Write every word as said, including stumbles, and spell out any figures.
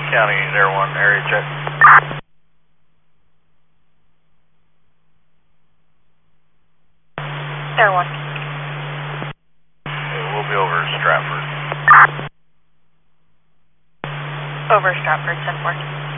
County, Air one, area check. Air one. Okay, we'll be over Stratford. Over Stratford, ten four.